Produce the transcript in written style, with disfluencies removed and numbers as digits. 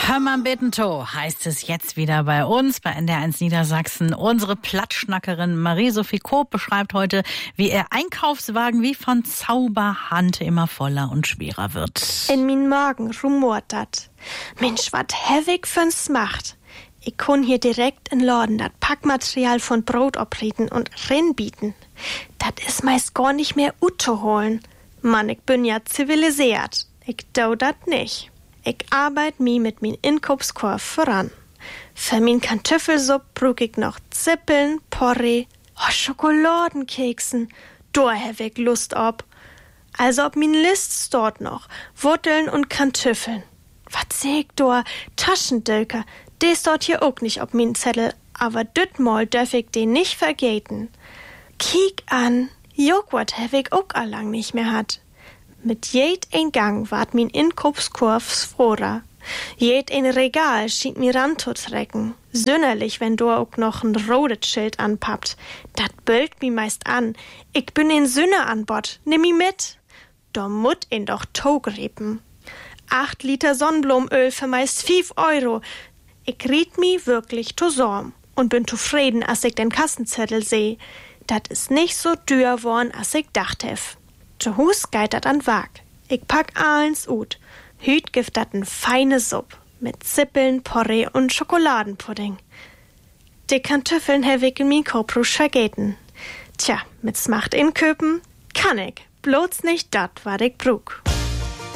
Hör mal bitten, To, heißt es jetzt wieder bei uns, bei NDR1 Niedersachsen. Unsere Plattschnackerin Marie-Sophie Koop beschreibt heute, wie ihr Einkaufswagen wie von Zauberhand immer voller und schwerer wird. In min Magen rumort dat. Mensch, wat hevig für's macht. Ich kun hier direkt in Laden dat Packmaterial von Brot oprieten und rinbieten. Dat is meist gar nicht mehr holen. Mann, ich bin ja zivilisiert. Ich dau dat nicht. Ich arbeite mi mit min Inkaufskorb voran. Für min Kartoffelsuppe brauch ich noch Zippeln, Porree, Schokoladenkeksen. Da hab ich Lust ob. Also ob min List dort noch Wurteln und Kartoffeln. Was seh ich da? Taschendölker. Des dort hier auch nicht ob min Zettel, aber dütmal dürf ich den nicht vergeten. Kiek an, Joghurt hab ich auch allang nicht mehr hat. Mit jed ein Gang ward min Inkaufskorb froher. Jed ein Regal schien mir ranzutrecken. Sünnerlich, wenn du auch noch ein rotes Schild anpappt. Dat böllt mi meist an. Ich bin ein Sünner an Bord. Nimm mi mit. Da mut ihn doch togrepen. 8 Liter Sonnenblumenöl für meist 5 Euro. Ich riet mi wirklich zusammen und bin zufrieden, als ich den Kassenzettel seh. Dat is nicht so teuer worn, als ich dacht hef. Zu Hus geit dat an Wag. Ich pack allens ut. Hüt gift dat n feine Supp mit Zippeln, Porree und Schokoladenpudding. Die Kartoffeln hab ich in min Koprusch vergeten. Tja, mit Smacht inköpen kann ich. Bloß nicht dat, wat ich brug.